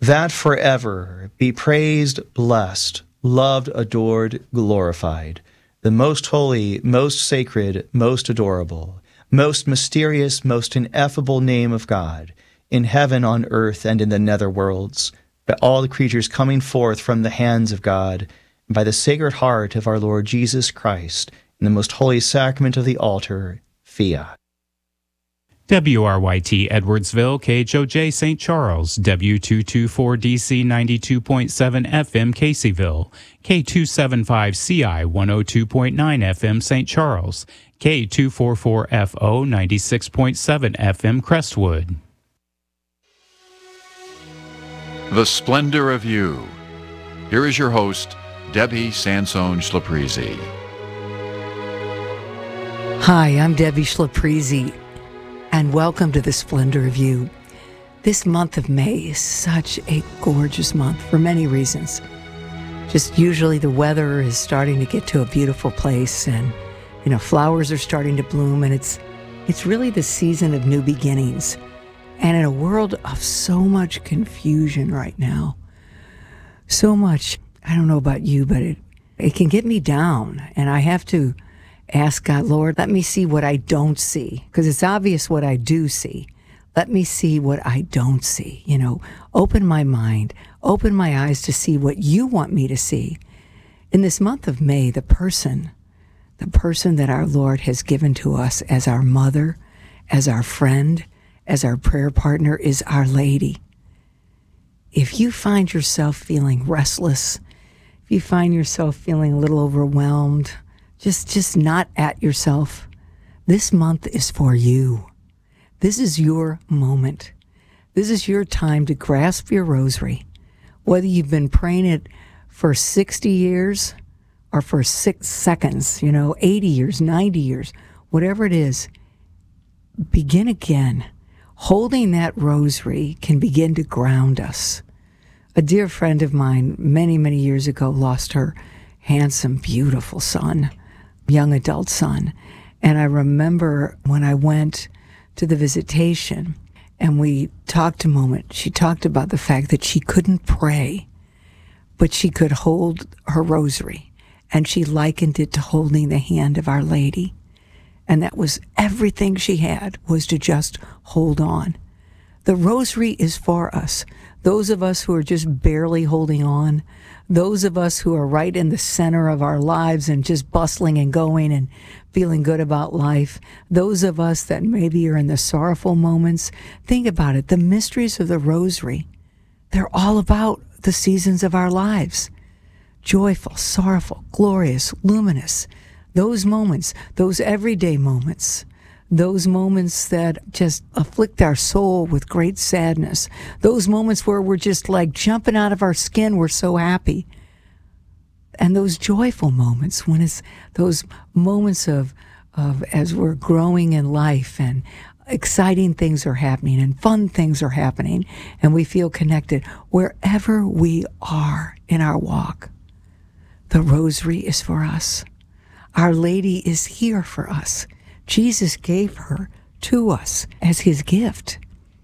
that forever be praised, blessed, loved, adored, glorified, the most holy, most sacred, most adorable, most mysterious, most ineffable name of God, in heaven, on earth, and in the nether worlds, by all the creatures coming forth from the hands of God, and by the Sacred Heart of our Lord Jesus Christ, in the most holy sacrament of the altar, fiat. WRYT Edwardsville, KHOJ St. Charles, W224DC 92.7 FM Caseyville, K275CI 102.9 FM St. Charles, K244FO 96.7 FM Crestwood. The Splendor of You. Here is your host, Debbie Sansone Schlaprizi. Hi, I'm Debbie Schlaprizi, and welcome to The Splendor of You. This month of May is such a gorgeous month for many reasons. Just usually the weather is starting to get to a beautiful place, and flowers are starting to bloom, and it's really the season of new beginnings. And in a world of so much confusion right now, so much, I don't know about you, but it can get me down, and I have to ask God, Lord, let me see what I don't see, because it's obvious what I do see. Let me see what I don't see. Open my mind, open my eyes to see what you want me to see. In this month of May, the person that our Lord has given to us as our mother, as our friend, as our prayer partner is Our Lady. If you find yourself feeling restless, if you find yourself feeling a little overwhelmed, just not at yourself, this month is for you. This is your moment. This is your time to grasp your rosary. Whether you've been praying it for 60 years or for 6 seconds, 80 years, 90 years, whatever it is, begin again. Holding that rosary can begin to ground us. A dear friend of mine many, many years ago lost her handsome, beautiful son, young adult son. And I remember when I went to the visitation and we talked a moment, she talked about the fact that she couldn't pray, but she could hold her rosary. And she likened it to holding the hand of Our Lady. And that was everything she had, was to just hold on. The rosary is for us. Those of us who are just barely holding on, those of us who are right in the center of our lives and just bustling and going and feeling good about life, those of us that maybe are in the sorrowful moments, think about it. The mysteries of the rosary, they're all about the seasons of our lives. Joyful, sorrowful, glorious, luminous. Those moments, those everyday moments, those moments that just afflict our soul with great sadness, those moments where we're just like jumping out of our skin, we're so happy. And those joyful moments, when it's those moments of as we're growing in life and exciting things are happening and fun things are happening and we feel connected wherever we are in our walk. The rosary is for us. Our Lady is here for us. Jesus gave her to us as his gift.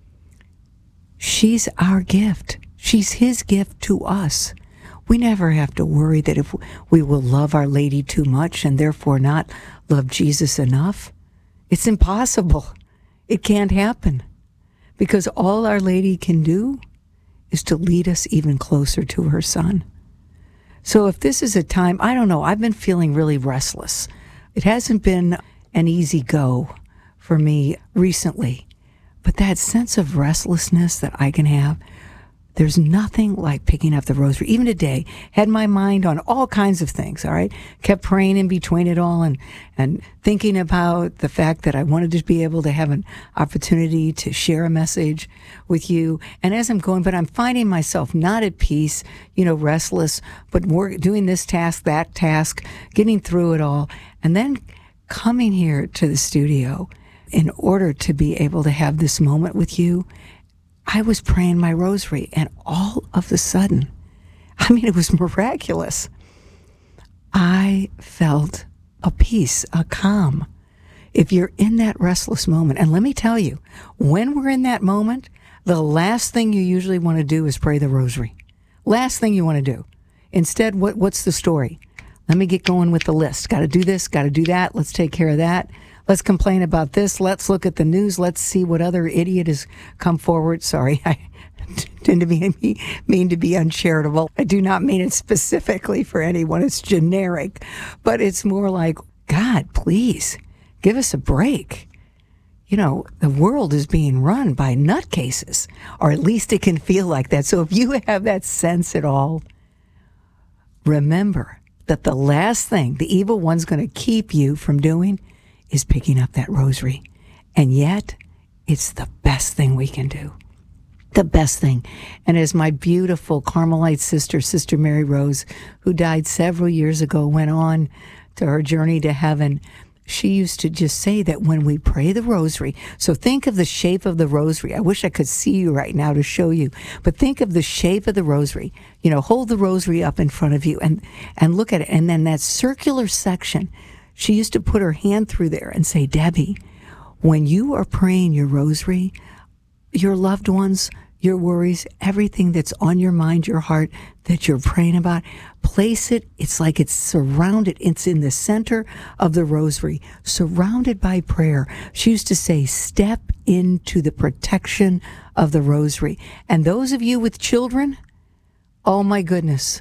She's our gift. She's his gift to us. We never have to worry that if we will love Our Lady too much and therefore not love Jesus enough. It's impossible. It can't happen. Because all Our Lady can do is to lead us even closer to her Son. So if this is a time, I don't know, I've been feeling really restless. It hasn't been an easy go for me recently. But that sense of restlessness that I can have, there's nothing like picking up the rosary. Even today, had my mind on all kinds of things, all right? Kept praying in between it all and thinking about the fact that I wanted to be able to have an opportunity to share a message with you. And as I'm going, but I'm finding myself not at peace, restless, but doing this task, that task, getting through it all. And then coming here to the studio in order to be able to have this moment with you, I was praying my rosary, and all of a sudden, it was miraculous. I felt a peace, a calm. If you're in that restless moment, and let me tell you, when we're in that moment, the last thing you usually want to do is pray the rosary. Last thing you want to do. Instead, what's the story? Let me get going with the list. Got to do this, got to do that. Let's take care of that. Let's complain about this. Let's look at the news. Let's see what other idiot has come forward. Sorry, I didn't mean to be uncharitable. I do not mean it specifically for anyone. It's generic. But it's more like, God, please, give us a break. You know, the world is being run by nutcases, or at least it can feel like that. So if you have that sense at all, remember that the last thing the evil one's going to keep you from doing is picking up that rosary. And yet, it's the best thing we can do. The best thing. And as my beautiful Carmelite sister, Sister Mary Rose, who died several years ago, went on to her journey to heaven, she used to just say that when we pray the rosary, so think of the shape of the rosary. I wish I could see you right now to show you, but think of the shape of the rosary. You know, hold the rosary up in front of you and look at it. And then that circular section, she used to put her hand through there and say, Debbie, when you are praying your rosary, your loved ones, your worries, everything that's on your mind, your heart, that you're praying about, place it. It's like it's surrounded. It's in the center of the rosary, surrounded by prayer. She used to say, step into the protection of the rosary. And those of you with children, oh my goodness,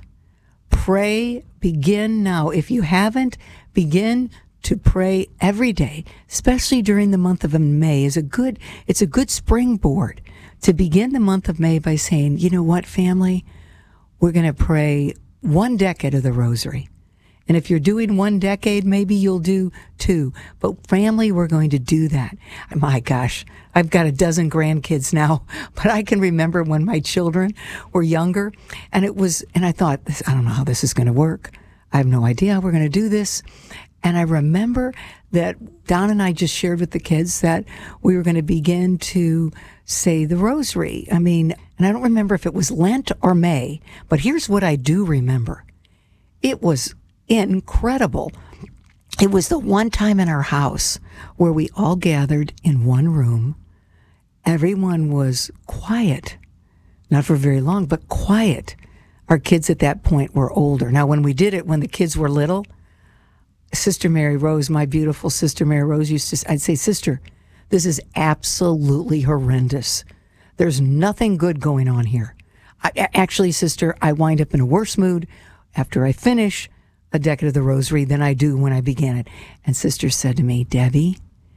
pray, begin now. If you haven't, begin to pray every day, especially during the month of May. It's a good springboard to begin the month of May by saying, you know what, family, we're going to pray 1 decade of the rosary. And if you're doing 1 decade, maybe you'll do 2. But family, we're going to do that. My gosh, I've got a dozen grandkids now, but I can remember when my children were younger, and I thought, I don't know how this is going to work. I have no idea how we're going to do this. And I remember that Don and I just shared with the kids that we were going to begin to say the rosary. I mean, and I don't remember if it was Lent or May, but here's what I do remember. It was incredible. It was the one time in our house where we all gathered in one room. Everyone was quiet, not for very long, but quiet. Our kids at that point were older. Now, when we did it, when the kids were little, Sister Mary Rose, my beautiful Sister Mary Rose, I'd say, Sister, this is absolutely horrendous. There's nothing good going on here. Actually, Sister, I wind up in a worse mood after I finish a decade of the rosary than I do when I began it. And Sister said to me, Debbie,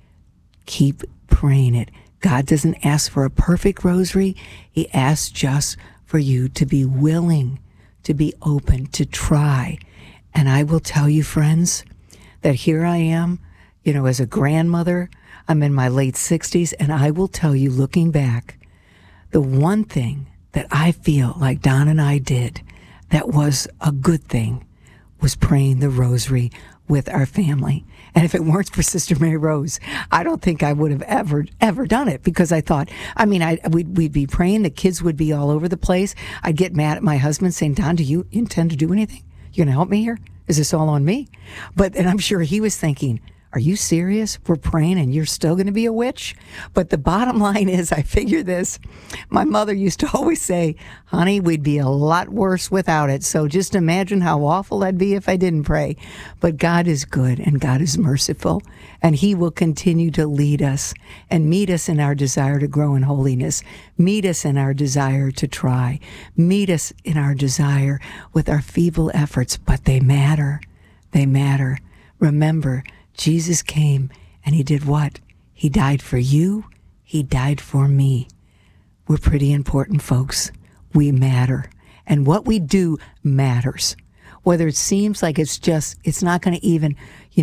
keep praying it. God doesn't ask for a perfect rosary. He asks just for you to be willing, to be open, to try. And I will tell you, friends, that here I am, you know, as a grandmother, I'm in my late 60s, and I will tell you, looking back, the one thing that I feel like Don and I did that was a good thing was praying the rosary with our family. And if it weren't for Sister Mary Rose, I don't think I would have ever done it, because I thought, we'd be praying, the kids would be all over the place. I'd get mad at my husband saying, Don, do you intend to do anything? You're going to help me here? Is this all on me? And I'm sure he was thinking, are you serious? We're praying and you're still going to be a witch? But the bottom line is, I figure this. My mother used to always say, honey, we'd be a lot worse without it. So just imagine how awful that'd be if I didn't pray. But God is good and God is merciful, and he will continue to lead us and meet us in our desire to grow in holiness, meet us in our desire to try, meet us in our desire with our feeble efforts. But they matter. They matter. Remember, Jesus came and he did what? He died for you. He died for me. We're pretty important, folks. We matter. And what we do matters. Whether it seems like it's not going to even,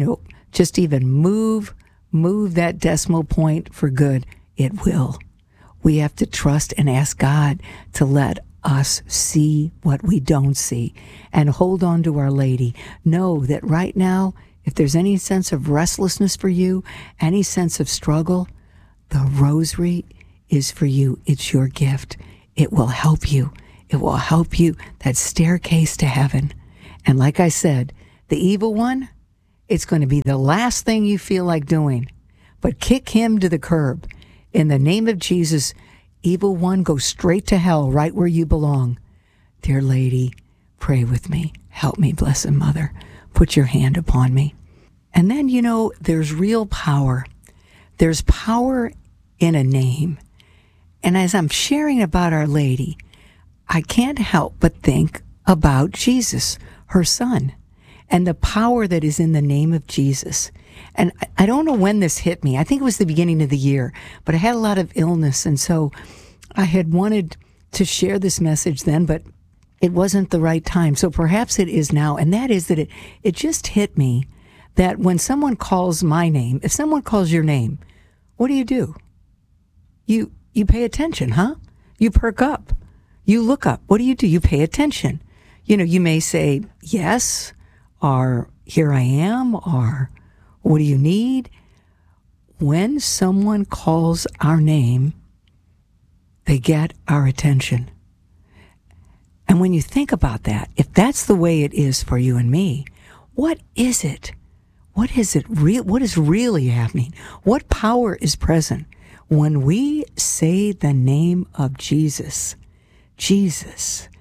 just even move that decimal point for good, it will. We have to trust and ask God to let us see what we don't see and hold on to Our Lady. Know that right now, if there's any sense of restlessness for you, any sense of struggle, the rosary is for you. It's your gift. It will help you. It will help you, that staircase to heaven. And like I said, the evil one, it's going to be the last thing you feel like doing. But kick him to the curb. In the name of Jesus, evil one, go straight to hell, right where you belong. Dear lady, pray with me. Help me, Blessed Mother. Put your hand upon me. And then, there's real power. There's power in a name. And as I'm sharing about Our Lady, I can't help but think about Jesus, her son, and the power that is in the name of Jesus. And I don't know when this hit me. I think it was the beginning of the year, but I had a lot of illness. And so I had wanted to share this message then, but it wasn't the right time. So perhaps it is now. And that is that it just hit me that when someone calls my name, if someone calls your name, what do? You pay attention, huh? You perk up. You look up. What do? You pay attention. You may say yes, or here I am, or what do you need? When someone calls our name, they get our attention. And when you think about that, if that's the way it is for you and me, what is it? What is really happening? What power is present when we say the name of Jesus? Jesus,